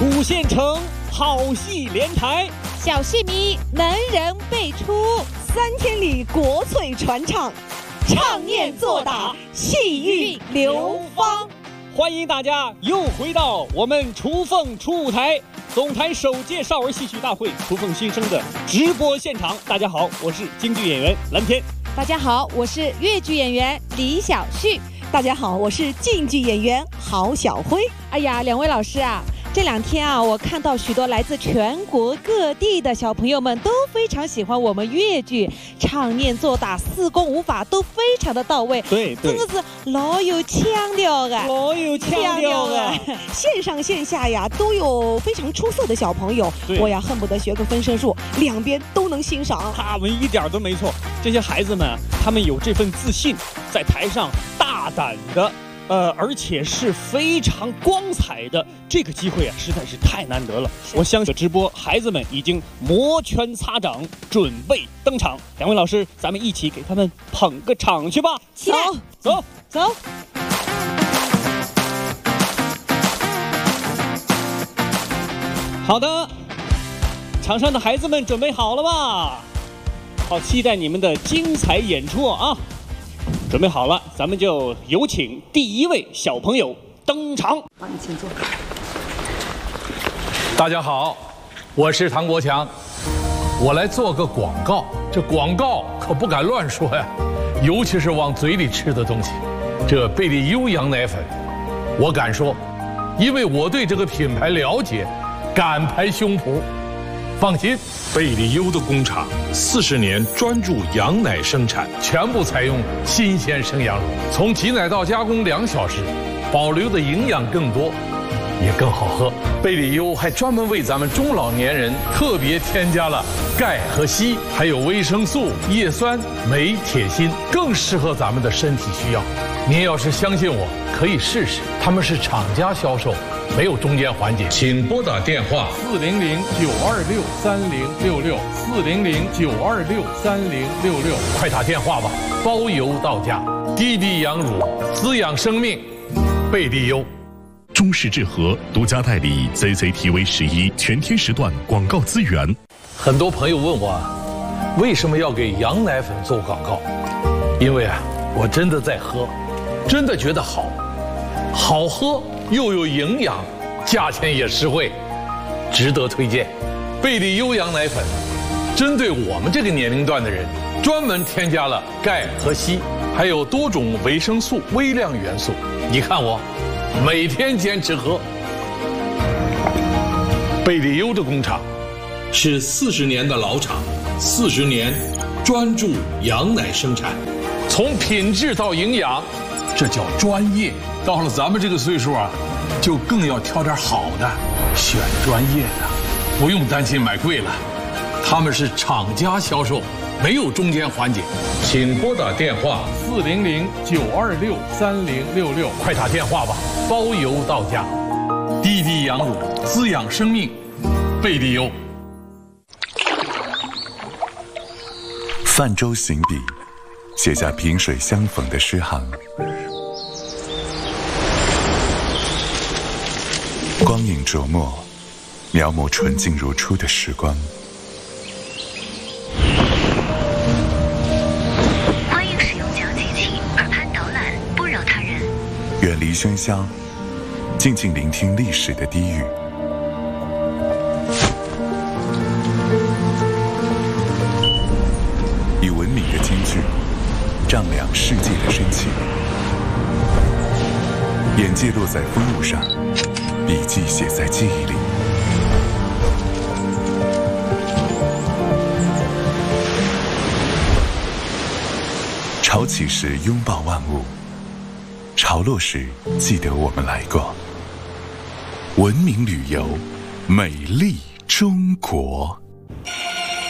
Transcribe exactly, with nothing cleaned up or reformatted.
五线城好戏连台， 小戏迷能人辈出， 三天里国粹传唱，唱念做打，戏韵流芳。 欢迎大家又回到我们雏凤初舞台总台首届少儿戏曲大会雏凤新生的直播现场。大家好，我是京剧演员蓝天。 大家好，我是越剧演员李小旭。 大家好，我是晋剧演员郝小辉。 哎呀，两位老师啊，这两天啊，我看到许多来自全国各地的小朋友们都非常喜欢我们越剧，唱念做打四功五法都非常的到位， 对对， 真的是老有腔调的， 老有腔调的。 线上线下呀都有非常出色的小朋友，我呀恨不得学个分身术，两边都能欣赏。 他们一点都没错，这些孩子们他们有这份自信，在台上大胆的。呃，而且是非常光彩的，这个机会啊，实在是太难得了。我相信直播孩子们已经摩拳擦掌，准备登场。两位老师，咱们一起给他们捧个场去吧！ 走走走。 好的，场上的孩子们准备好了吧？好期待你们的精彩演出啊！准备好了，咱们就有请第一位小朋友登场。 好，你请坐。 大家好，我是唐国强，我来做个广告。这广告可不敢乱说呀，尤其是往嘴里吃的东西。这贝利优羊奶粉，我敢说，因为我对这个品牌了解，敢拍胸脯。放心， 贝利优的工厂四十年专注羊奶生产， 全部采用新鲜生羊乳，从挤奶到加工两小时，保留的营养更多，也更好喝。贝利优还专门为咱们中老年人特别添加了钙和硒，还有维生素、叶酸、镁、铁、锌，更适合咱们的身体需要。您要是相信我，可以试试，他们是厂家销售。没有中间环节， 请拨打电话四零零九二六三零六六四零零九二六三零六六，快打电话吧，包邮到家。低低羊乳滋养生命，贝利优。 中视智和独家代理 Z Z T V 十一全天时段广告资源。 很多朋友问我，为什么要给羊奶粉做广告？因为啊，我真的在喝，真的觉得好，好喝。又有营养，价钱也实惠，值得推荐。贝利优羊奶粉，针对我们这个年龄段的人，专门添加了钙和硒，还有多种维生素、微量元素。你看我，每天坚持喝。贝利优的工厂是四十年的老厂，四十年专注羊奶生产， 从品质到营养，这叫专业。到了咱们这个岁数啊，就更要挑点好的，选专业的，不用担心买贵了。他们是厂家销售，没有中间环节。 请拨打电话四零零九二六三零六六，快打电话吧，包邮到家。低低羊乳滋养生命，贝利优。 泛舟行笔，写下萍水相逢的诗行。光影琢磨，描摹纯净如初的时光。 欢迎使用讲机器，耳畔导览，不扰他人。 远离喧嚣，静静聆听历史的低语。以文明的京剧，丈量世界的深情。眼界落在风物上，笔记写在记忆里。潮起时拥抱万物，潮落时记得我们来过。文明旅游，美丽中国。